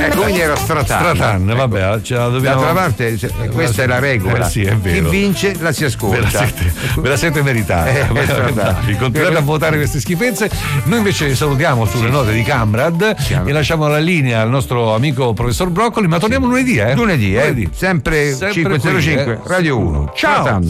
Quindi era Stratan. Vabbè, ce la dobbiamo. D'altra parte, questa è la regola. Sì, è vero. Chi vince la si ascolta. Ve la siete meritata. Continuate a votare queste schifezze. Noi invece salutiamo sulle note di Cambrad e lasciamo la linea al nostro amico professor Broccoli, ma torniamo lunedì, Lunedì, sempre 505 Radio 1. Ciao.